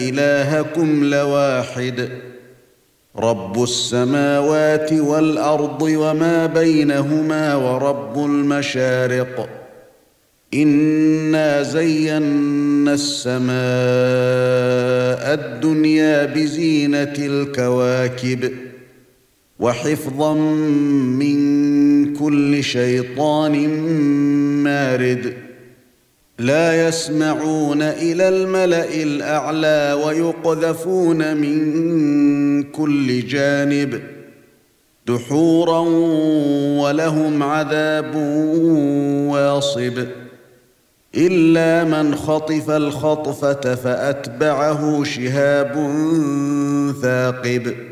إلهكم لواحد رب السماوات والأرض وما بينهما ورب المشارق إنا زينا السماء الدنيا بزينة الكواكب وحفظا من كل شيطان مارد لا يسمعون إلى الملأ الأعلى ويقذفون من كل جانب دحورا ولهم عذاب واصب إلا من خطف الخطفة فأتبعه شهاب ثاقب